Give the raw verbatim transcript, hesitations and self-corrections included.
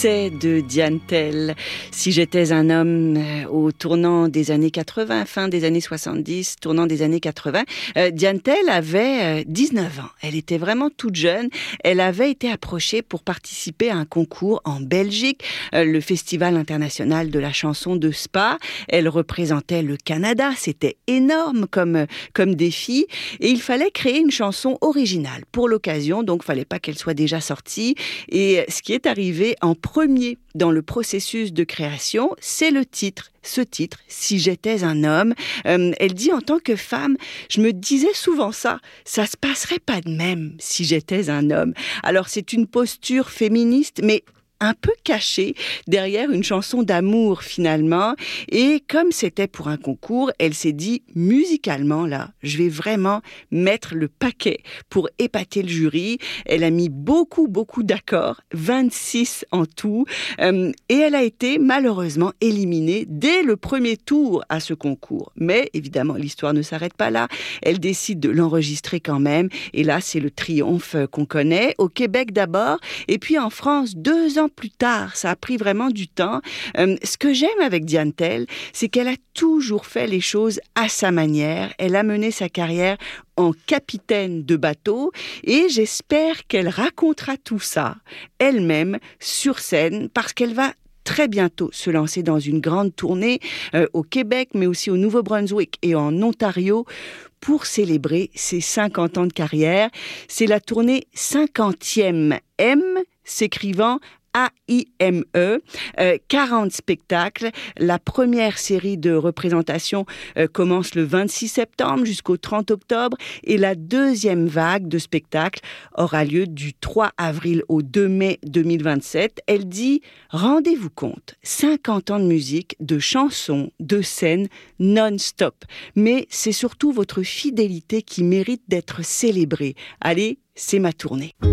C'est de Diane Tell. Si j'étais un homme euh, au tournant des années quatre-vingts, fin des années soixante-dix, tournant des années quatre-vingts, euh, Diane Tell avait euh, dix-neuf ans. Elle était vraiment toute jeune. Elle avait été approchée pour participer à un concours en Belgique, euh, le Festival international de la chanson de Spa. Elle représentait le Canada. C'était énorme comme, comme défi. Et il fallait créer une chanson originale pour l'occasion. Donc, il ne fallait pas qu'elle soit déjà sortie. Et ce qui est arrivé en premier dans le processus de création, c'est le titre. Ce titre, Si j'étais un homme, euh, elle dit en tant que femme, je me disais souvent ça, ça se passerait pas de même si j'étais un homme. Alors c'est une posture féministe, mais un peu cachée derrière une chanson d'amour finalement. Et comme c'était pour un concours, elle s'est dit musicalement là, je vais vraiment mettre le paquet pour épater le jury. Elle a mis beaucoup, beaucoup d'accords, vingt-six en tout. Euh, et elle a été malheureusement éliminée dès le premier tour à ce concours. Mais évidemment, l'histoire ne s'arrête pas là. Elle décide de l'enregistrer quand même. Et là, c'est le triomphe qu'on connaît. Au Québec d'abord, et puis en France, deux ans plus tard. Ça a pris vraiment du temps. Euh, ce que j'aime avec Diane Tell, c'est qu'elle a toujours fait les choses à sa manière. Elle a mené sa carrière en capitaine de bateau et j'espère qu'elle racontera tout ça elle-même sur scène parce qu'elle va très bientôt se lancer dans une grande tournée euh, au Québec, mais aussi au Nouveau-Brunswick et en Ontario pour célébrer ses cinquante ans de carrière. C'est la tournée cinquantième M, s'écrivant A I M E, euh, quarante spectacles. La première série de représentations euh, commence le vingt-six septembre jusqu'au trente octobre et la deuxième vague de spectacles aura lieu du trois avril au deux mai deux mille vingt-sept. Elle dit « Rendez-vous compte, cinquante ans de musique, de chansons, de scènes non-stop. Mais c'est surtout votre fidélité qui mérite d'être célébrée. Allez, c'est ma tournée. »